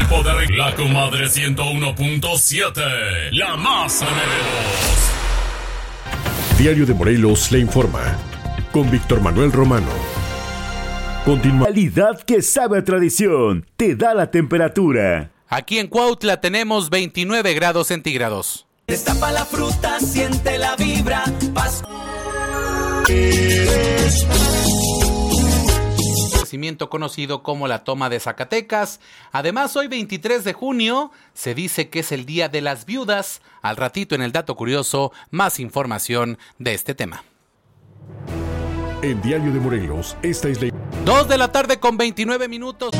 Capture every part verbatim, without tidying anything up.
tiempo de re- La Comadre ciento uno punto siete, la más Morelos. Diario de Morelos le informa. Con Víctor Manuel Romano. Continúa. Calidad que sabe a tradición. Te da la temperatura. Aquí en Cuautla tenemos veintinueve grados centígrados. Destapa la fruta, siente la vibra. Paz. Acontecimiento conocido como la toma de Zacatecas. Además, hoy veintitrés de junio se dice que es el Día de las Viudas. Al ratito en el dato curioso, más información de este tema. En Diario de Morelos, esta es la... Dos de la tarde con veintinueve minutos.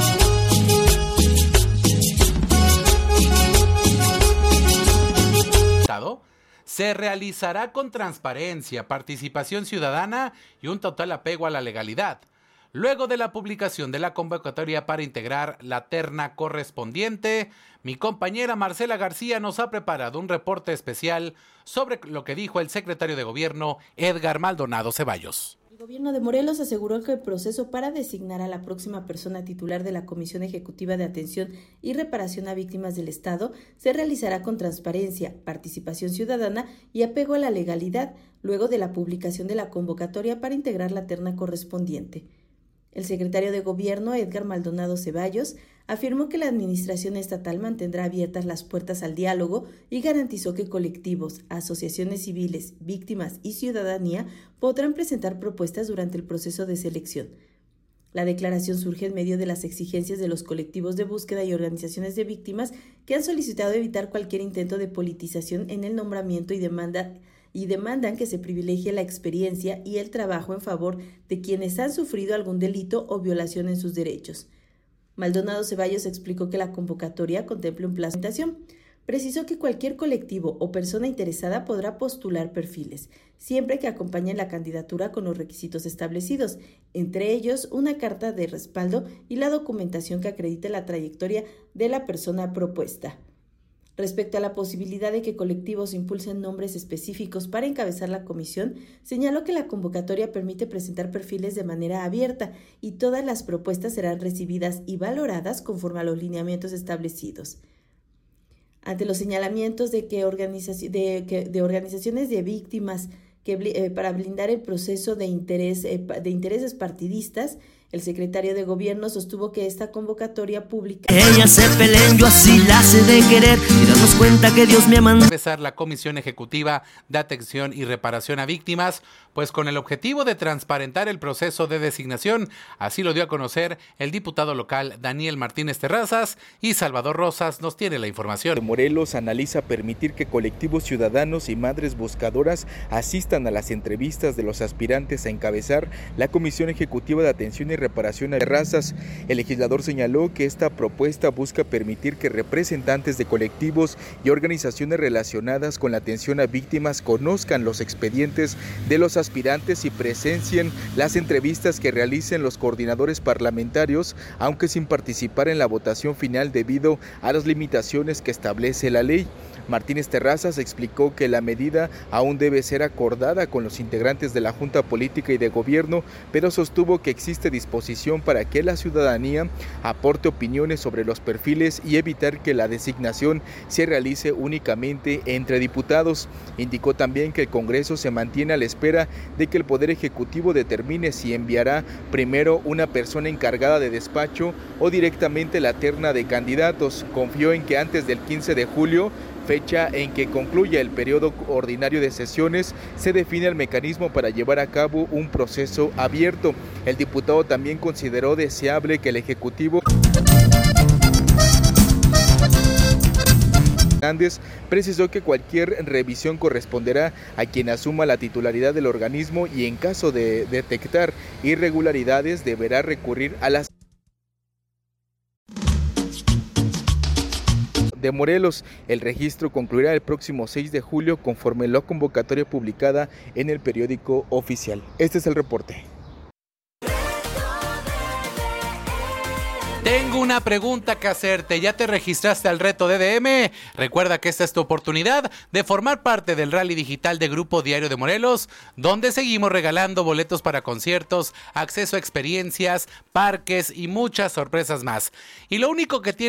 Se realizará con transparencia, participación ciudadana y un total apego a la legalidad. Luego de la publicación de la convocatoria para integrar la terna correspondiente, mi compañera Marcela García nos ha preparado un reporte especial sobre lo que dijo el secretario de Gobierno, Edgar Maldonado Ceballos. El gobierno de Morelos aseguró que el proceso para designar a la próxima persona titular de la Comisión Ejecutiva de Atención y Reparación a Víctimas del Estado se realizará con transparencia, participación ciudadana y apego a la legalidad, luego de la publicación de la convocatoria para integrar la terna correspondiente. El secretario de Gobierno, Edgar Maldonado Ceballos, afirmó que la administración estatal mantendrá abiertas las puertas al diálogo y garantizó que colectivos, asociaciones civiles, víctimas y ciudadanía podrán presentar propuestas durante el proceso de selección. La declaración surge en medio de las exigencias de los colectivos de búsqueda y organizaciones de víctimas que han solicitado evitar cualquier intento de politización en el nombramiento y demanda y demandan que se privilegie la experiencia y el trabajo en favor de quienes han sufrido algún delito o violación en sus derechos. Maldonado Ceballos explicó que la convocatoria contempla un plazo de presentación. Precisó que cualquier colectivo o persona interesada podrá postular perfiles, siempre que acompañen la candidatura con los requisitos establecidos, entre ellos una carta de respaldo y la documentación que acredite la trayectoria de la persona propuesta. Respecto a la posibilidad de que colectivos impulsen nombres específicos para encabezar la comisión, señaló que la convocatoria permite presentar perfiles de manera abierta y todas las propuestas serán recibidas y valoradas conforme a los lineamientos establecidos. Ante los señalamientos de que, organizaci- de, que de organizaciones de víctimas que, eh, para blindar el proceso de, interés, eh, de intereses partidistas, el secretario de Gobierno sostuvo que esta convocatoria pública... Ellas se peleen, yo así la sé de querer y darnos cuenta que Dios me ha mandado. Empezar la Comisión Ejecutiva de Atención y Reparación a Víctimas, pues con el objetivo de transparentar el proceso de designación. Así lo dio a conocer el diputado local Daniel Martínez Terrazas, y Salvador Rosas nos tiene la información. Morelos analiza permitir que colectivos ciudadanos y madres buscadoras asistan a las entrevistas de los aspirantes a encabezar la Comisión Ejecutiva de Atención y Reparación a Terrazas. El legislador señaló que esta propuesta busca permitir que representantes de colectivos y organizaciones relacionadas con la atención a víctimas conozcan los expedientes de los aspirantes y presencien las entrevistas que realicen los coordinadores parlamentarios, aunque sin participar en la votación final debido a las limitaciones que establece la ley. Martínez Terrazas explicó que la medida aún debe ser acordada con los integrantes de la Junta Política y de Gobierno, pero sostuvo que existe disposición para que la ciudadanía aporte opiniones sobre los perfiles y evitar que la designación se realice únicamente entre diputados. Indicó también que el Congreso se mantiene a la espera de que el Poder Ejecutivo determine si enviará primero una persona encargada de despacho o directamente la terna de candidatos. Confió en que antes del quince de julio, fecha en que concluya el periodo ordinario de sesiones, se define el mecanismo para llevar a cabo un proceso abierto. El diputado también consideró deseable que el Ejecutivo Hernández precisó que cualquier revisión corresponderá a quien asuma la titularidad del organismo y en caso de detectar irregularidades deberá recurrir a las de Morelos. El registro concluirá el próximo seis de julio conforme la convocatoria publicada en el periódico oficial. Este es el reporte. Tengo una pregunta que hacerte. ¿Ya te registraste al reto D D M? Recuerda que esta es tu oportunidad de formar parte del rally digital de Grupo Diario de Morelos, donde seguimos regalando boletos para conciertos, acceso a experiencias, parques y muchas sorpresas más. Y lo único que tienes